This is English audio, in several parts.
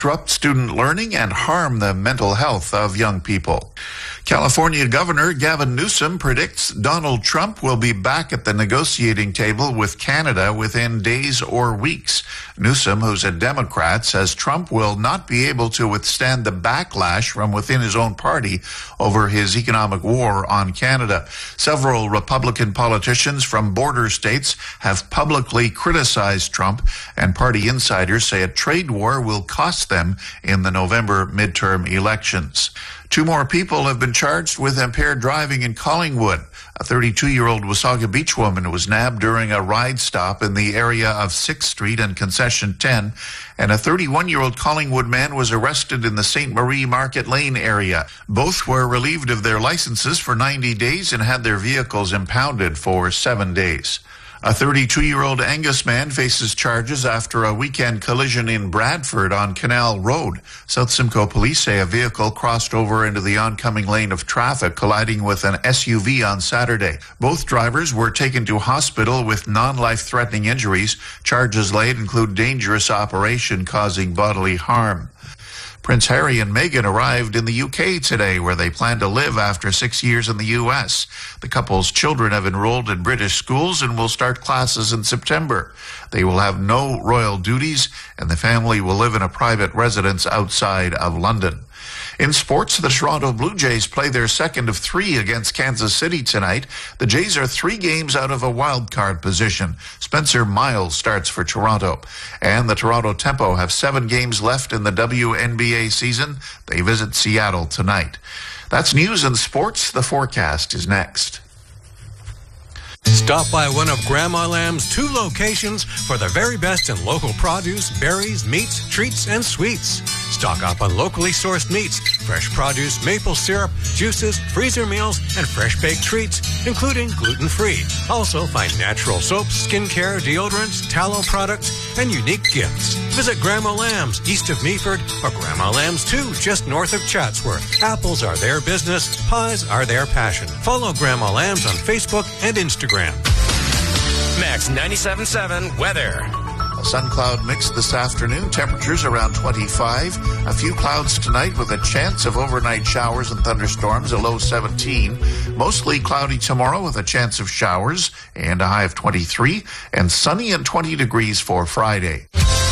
disrupt student learning and harm the mental health of young people. California Governor Gavin Newsom predicts Donald Trump will be back at the negotiating table with Canada within days or weeks. Newsom, who's a Democrat, says Trump will not be able to withstand the backlash from within his own party over his economic war on Canada. Several Republican politicians from border states have publicly criticized Trump, and party insiders say a trade war will cost them in the November midterm elections. 2 more people have been charged with impaired driving in Collingwood. A 32-year-old Wasaga Beach woman was nabbed during a ride stop in the area of 6th Street and Concession 10, and a 31-year-old Collingwood man was arrested in the St. Marie Market Lane area. Both were relieved of their licenses for 90 days and had their vehicles impounded for 7 days. A 32-year-old Angus man faces charges after a weekend collision in Bradford on Canal Road. South Simcoe police say a vehicle crossed over into the oncoming lane of traffic, colliding with an SUV on Saturday. Both drivers were taken to hospital with non-life-threatening injuries. Charges laid include dangerous operation causing bodily harm. Prince Harry and Meghan arrived in the UK today, where they plan to live after 6 years in the US. The couple's children have enrolled in British schools and will start classes in September. They will have no royal duties, and the family will live in a private residence outside of London. In sports, the Toronto Blue Jays play their second of 3 against Kansas City tonight. The Jays are 3 games out of a wild card position. Spencer Miles starts for Toronto. And the Toronto Tempo have 7 games left in the WNBA season. They visit Seattle tonight. That's news and sports. The forecast is next. Stop by one of Grandma Lamb's 2 locations for the very best in local produce, berries, meats, treats, and sweets. Stock up on locally sourced meats, fresh produce, maple syrup, juices, freezer meals, and fresh baked treats, including gluten-free. Also find natural soaps, skincare, deodorants, tallow products, and unique gifts. Visit Grandma Lamb's east of Meaford or Grandma Lamb's 2 just north of Chatsworth. Apples are their business, pies are their passion. Follow Grandma Lamb's on Facebook and Instagram. Max 97.7 weather. A sun cloud mix this afternoon. Temperatures around 25. A few clouds tonight with a chance of overnight showers and thunderstorms, a low 17. Mostly cloudy tomorrow with a chance of showers and a high of 23. And sunny and 20 degrees for Friday.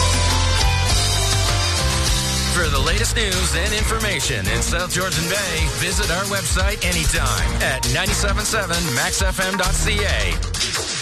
For the latest news and information in South Georgian Bay, visit our website anytime at 97.7maxfm.ca.